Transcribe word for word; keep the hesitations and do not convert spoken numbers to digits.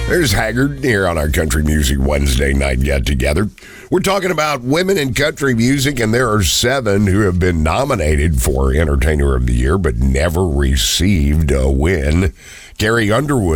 There's Haggard here on our Country Music Wednesday night get-together. We're talking about women in country music, and there are seven who have been nominated for Entertainer of the Year but never received a win. Carrie Underwood